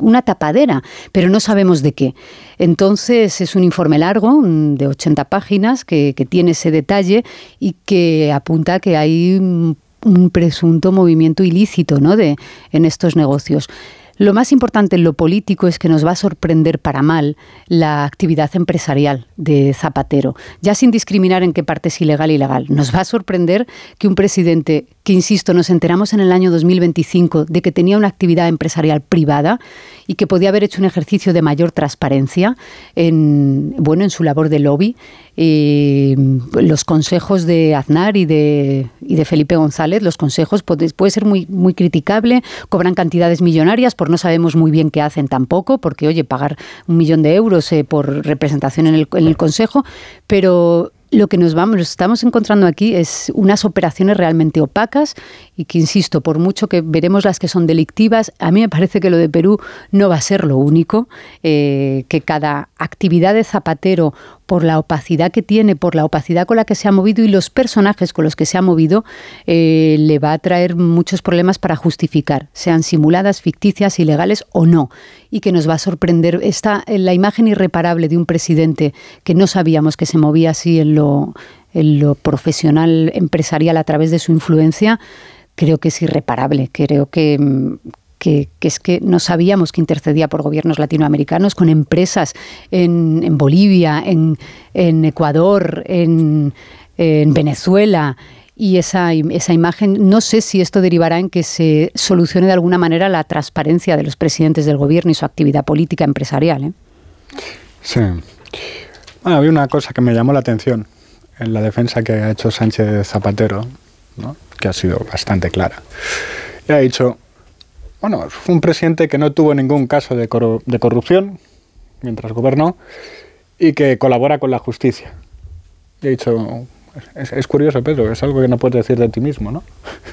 una tapadera, pero no sabemos de qué. Entonces es un informe largo de 80 páginas que tiene ese detalle y que apunta que hay un presunto movimiento ilícito, ¿no?, en estos negocios. Lo más importante en lo político es que nos va a sorprender para mal la actividad empresarial de Zapatero, ya sin discriminar en qué parte es ilegal y legal. Nos va a sorprender que un presidente, que insisto, nos enteramos en el año 2025 de que tenía una actividad empresarial privada y que podía haber hecho un ejercicio de mayor transparencia en su labor de lobby. Los consejos de Aznar y de Felipe González, los consejos puede ser muy, muy criticable, cobran cantidades millonarias, no sabemos muy bien qué hacen tampoco, porque oye, pagar 1 millón de euros por representación en el Consejo, pero lo que nos estamos encontrando aquí es unas operaciones realmente opacas y que, insisto, por mucho que veremos las que son delictivas, a mí me parece que lo de Perú no va a ser lo único, que cada actividad de Zapatero, por la opacidad que tiene, por la opacidad con la que se ha movido y los personajes con los que se ha movido, le va a traer muchos problemas para justificar, sean simuladas, ficticias, ilegales o no, y que nos va a sorprender la imagen irreparable de un presidente que no sabíamos que se movía así en lo profesional, empresarial, a través de su influencia. Creo que es irreparable, creo que es que no sabíamos que intercedía por gobiernos latinoamericanos, con empresas en Bolivia, en Ecuador, en Venezuela, y esa imagen, no sé si esto derivará en que se solucione de alguna manera la transparencia de los presidentes del gobierno y su actividad política empresarial, ¿eh? Sí. Bueno, había una cosa que me llamó la atención en la defensa que ha hecho Sánchez Zapatero, ¿no?, que ha sido bastante clara. Y ha dicho, bueno, fue un presidente que no tuvo ningún caso de corrupción mientras gobernó y que colabora con la justicia. Y he dicho, es curioso, Pedro, es algo que no puedes decir de ti mismo, ¿no?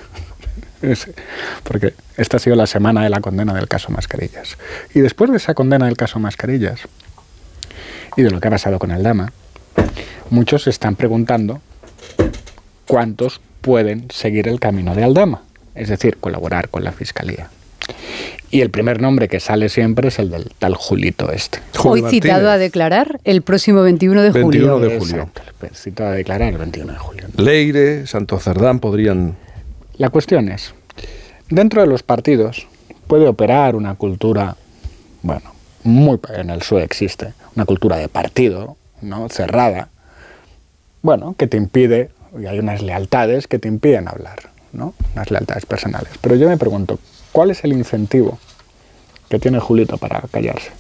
Porque esta ha sido la semana de la condena del caso Mascarillas. Y después de esa condena del caso Mascarillas y de lo que ha pasado con Aldama, muchos se están preguntando cuántos pueden seguir el camino de Aldama, es decir, colaborar con la Fiscalía. Y el primer nombre que sale siempre es el del tal Julito este. Hoy citado a declarar el próximo 21 de julio. 21 de julio. Exacto, citado a declarar el 21 de julio. Leire, Santos Cerdán podrían... La cuestión es, dentro de los partidos puede operar una cultura, bueno, en el PSOE existe, una cultura de partido, ¿no?, cerrada, bueno, que te impide, y hay unas lealtades que te impiden hablar, ¿no?, unas lealtades personales. Pero yo me pregunto, ¿cuál es el incentivo que tiene Julito para callarse?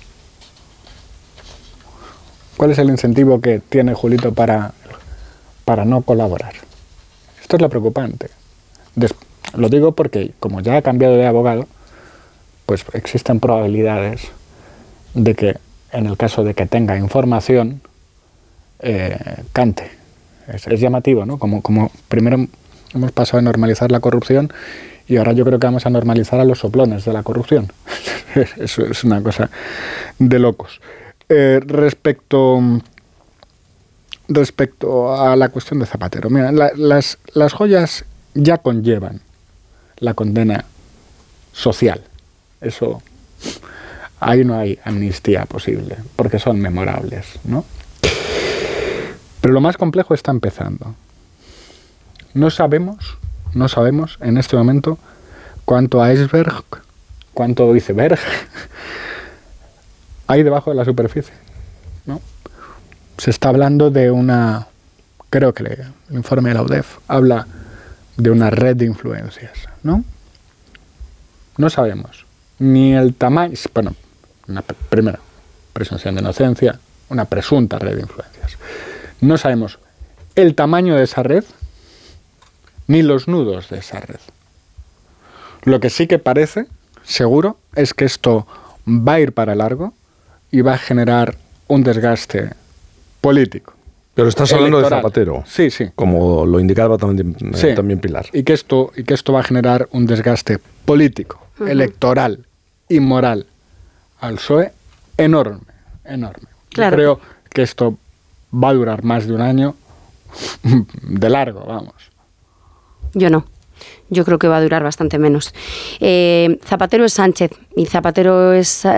¿Cuál es el incentivo que tiene Julito para no colaborar? Esto es lo preocupante. Lo digo porque, como ya ha cambiado de abogado, pues existen probabilidades de que, en el caso de que tenga información, cante. Es llamativo, ¿no? Como primero hemos pasado a normalizar la corrupción y ahora yo creo que vamos a normalizar a los soplones de la corrupción. Eso es una cosa de locos. Respecto a la cuestión de Zapatero, mira, las joyas ya conllevan la condena social. Eso, ahí no hay amnistía posible, porque son memorables, ¿no? Pero lo más complejo está empezando. No sabemos en este momento cuánto iceberg, cuánto iceberg hay debajo de la superficie, ¿no? Se está hablando de creo que el informe de la UDEF habla de una red de influencias, ¿no? No sabemos ni el tamaño, bueno, una primera presunción de inocencia, una presunta red de influencias. No sabemos el tamaño de esa red ni los nudos de esa red. Lo que sí que parece seguro es que esto va a ir para largo y va a generar un desgaste político. Pero estás hablando de Zapatero. Sí. Como lo indicaba también Pilar. Y que esto va a generar un desgaste político, electoral y moral al PSOE enorme. Claro. Yo creo que esto va a durar más de un año de largo, vamos. Yo no. Yo creo que va a durar bastante menos. Zapatero es Sánchez y Zapatero es